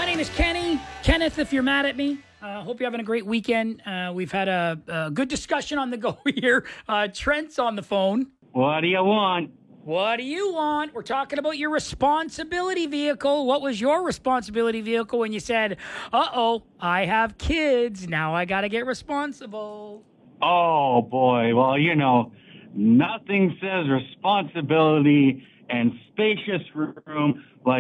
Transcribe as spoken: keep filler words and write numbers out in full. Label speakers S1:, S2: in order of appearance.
S1: name is Kenny. Kenneth, if you're mad at me, uh, hope you're having a great weekend. Uh, we've had a, a good discussion on the go here. Uh, Trent's on the phone.
S2: What do you want?
S1: What do you want? We're talking about your responsibility vehicle. What was your responsibility vehicle when you said, uh-oh, I have kids. Now I got to get responsible?
S2: Oh, boy. Well, you know, nothing says responsibility and spacious room like